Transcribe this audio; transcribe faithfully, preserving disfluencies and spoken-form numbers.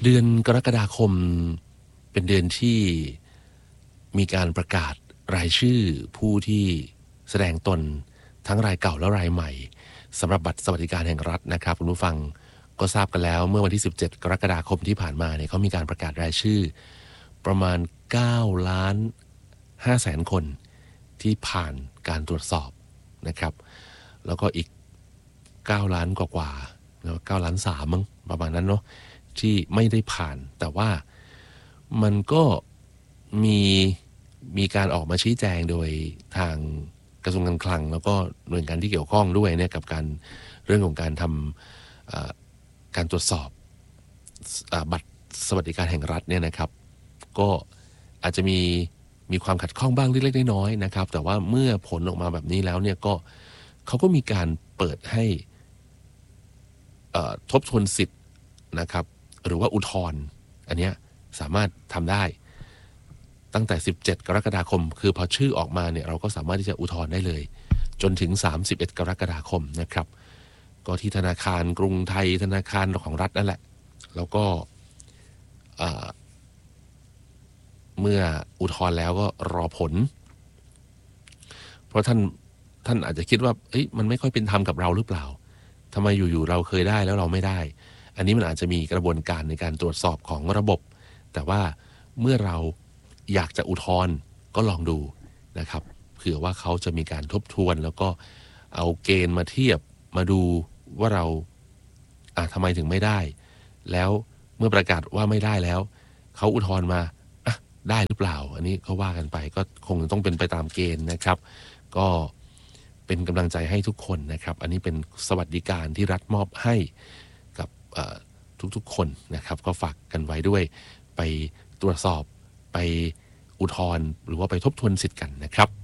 เดือนกรกฎาคมเป็นเดือนที่มีการประกาศรายชื่อผู้ที่แสดงตนทั้งรายเก่าและรายใหม่สำหรับบัตรสวัสดิการแห่งรัฐนะครับคุณผู้ฟังก็ทราบกันแล้วเมื่อวันที่สิบเจ็ดกรกฎาคมที่ผ่านมาเนี่ยเขามีการประกาศรายชื่อประมาณเก้าล้านห้าแสนคนที่ผ่านการตรวจสอบนะครับแล้วก็อีกเก้าล้านกว่าๆแล้วเก้าล้านสามมั้งประมาณนั้นเนาะที่ไม่ได้ผ่านแต่ว่ามันก็มีมีการออกมาชี้แจงโดยทางกระทรวงการคลังแล้วก็หน่วยงานที่เกี่ยวข้องด้วยเนี่ยกับการเรื่องของการทำการตรวจสอบบัตรสวัสดิการแห่งรัฐเนี่ยนะครับก็อาจจะมีมีความขัดข้องบ้างเล็กๆน้อยๆนะครับแต่ว่าเมื่อผลออกมาแบบนี้แล้วเนี่ยก็เขาก็มีการเปิดให้ทบทวนสิทธิ์นะครับหรือว่าอุทธรณ์อันนี้สามารถทำได้ตั้งแต่สิบเจ็ดกรกฎาคมคือพอชื่อออกมาเนี่ยเราก็สามารถที่จะอุทธรณ์ได้เลยจนถึงสามสิบเอ็ดกรกฎาคมนะครับก็ที่ธนาคารกรุงไทยธนาคารของรัฐนั่นแหละแล้วก็เมื่ออุทธรณ์แล้วก็รอผลเพราะท่านท่านอาจจะคิดว่าเอ้ยมันไม่ค่อยเป็นธรรมกับเราหรือเปล่าทำไมอยู่ๆเราเคยได้แล้วเราไม่ได้อันนี้มันอาจจะมีกระบวนการในการตรวจสอบของระบบแต่ว่าเมื่อเราอยากจะอุทธรณ์ก็ลองดูนะครับเผื่อว่าเขาจะมีการทบทวนแล้วก็เอาเกณฑ์มาเทียบมาดูว่าเราอ่ะทำไมถึงไม่ได้แล้วเมื่อประกาศว่าไม่ได้แล้วเขาอุทธรณ์มาอ่ะได้หรือเปล่าอันนี้เขาว่ากันไปก็คงต้องเป็นไปตามเกณฑ์นะครับก็เป็นกำลังใจให้ทุกคนนะครับอันนี้เป็นสวัสดิการที่รัฐมอบให้กับทุกๆคนนะครับก็ฝากกันไว้ด้วยไปตรวจสอบไปอุทธรณ์หรือว่าไปทบทวนสิทธิ์กันนะครับ